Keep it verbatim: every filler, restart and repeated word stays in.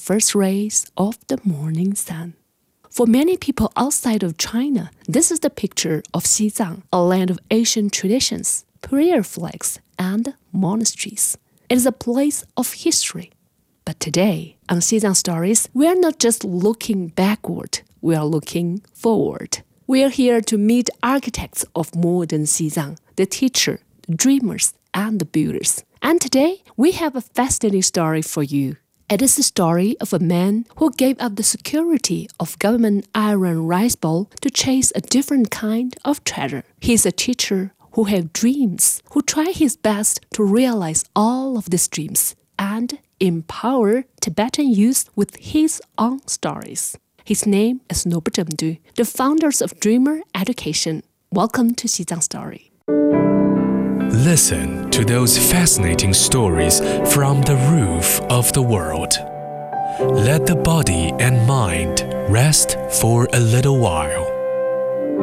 first rays of the morning sun. For many people outside of China, this is the picture of Xizang, a land of ancient traditions, prayer flags, and monasteries. It is a place of history. But today, on Xizang Stories, we are not just looking backward, we are looking forward. We are here to meet architects of modern Xizang, the teacher, the dreamers, and the builders. And today, we have a fascinating story for you. It is the story of a man who gave up the security of government iron rice bowl to chase a different kind of treasure. He is a teacher who has dreams, who tried his best to realize all of these dreams and empower Tibetan youth with his own stories. His name is Nobu Zhengdu, the founders of Dreamer Education. Welcome to Xizang Story. Listen to those fascinating stories from the roof of the world. Let the body and mind rest for a little while.